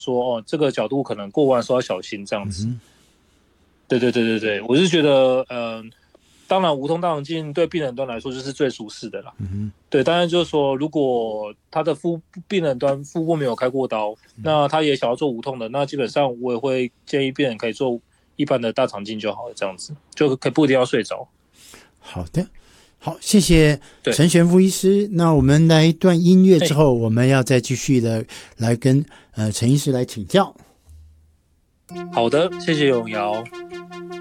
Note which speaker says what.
Speaker 1: 说这个角度可能过弯的时候要小心这样子。对，我是觉得当然无痛大肠镜对病人端来说就是最舒适的啦。对，当然就是说如果他的病人端腹部没有开过刀，那他也想要做无痛的，那基本上我也会建议病人可以做一般的大肠镜就好了，这样子就可以不一定要睡着。
Speaker 2: 好的，好，谢谢陈玄副医师。那我们来一段音乐之后，我们要再继续的来跟陈医师来请教。
Speaker 1: 好的，谢谢永尧。